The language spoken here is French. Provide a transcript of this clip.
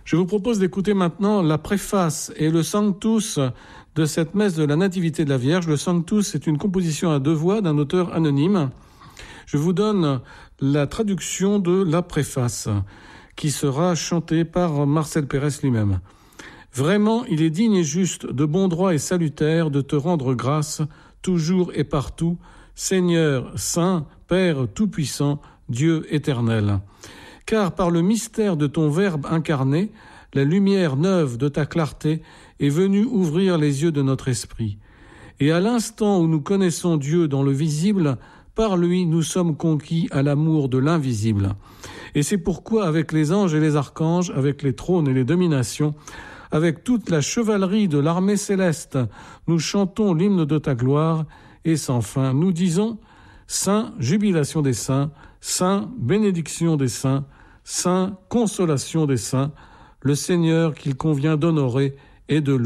Je vous propose d'écouter maintenant la préface et le Sanctus de cette messe de la Nativité de la Vierge. Le Sanctus est une composition à deux voix d'un auteur anonyme. Je vous donne la traduction de la préface qui sera chantée par Marcel Pérez lui-même. Vraiment, il est digne et juste, de bon droit et salutaire de te rendre grâce, toujours et partout, Seigneur saint, Père tout-puissant, Dieu éternel. Car par le mystère de ton Verbe incarné, la lumière neuve de ta clarté est venue ouvrir les yeux de notre esprit. Et à l'instant où nous connaissons Dieu dans le visible, par lui nous sommes conquis à l'amour de l'invisible. Et c'est pourquoi avec les anges et les archanges, avec les trônes et les dominations, avec toute la chevalerie de l'armée céleste, nous chantons l'hymne de ta gloire, et sans fin nous disons « Saint, jubilation des saints, Saint, bénédiction des saints, Saint, consolation des saints, le Seigneur qu'il convient d'honorer et de louer. »